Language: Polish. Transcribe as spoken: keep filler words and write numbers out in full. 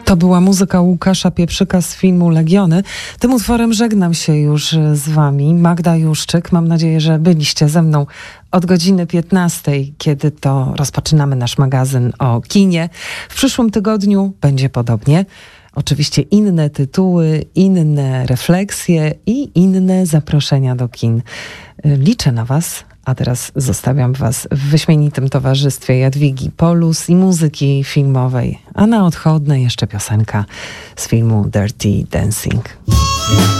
To była muzyka Łukasza Pieprzyka z filmu Legiony. Tym utworem żegnam się już z wami. Magda Juszczyk. Mam nadzieję, że byliście ze mną od godziny piętnastej, kiedy to rozpoczynamy nasz magazyn o kinie. W przyszłym tygodniu będzie podobnie. Oczywiście inne tytuły, inne refleksje i inne zaproszenia do kin. Liczę na was. A teraz zostawiam was w wyśmienitym towarzystwie Jadwigi Polus i muzyki filmowej. A na odchodne jeszcze piosenka z filmu Dirty Dancing.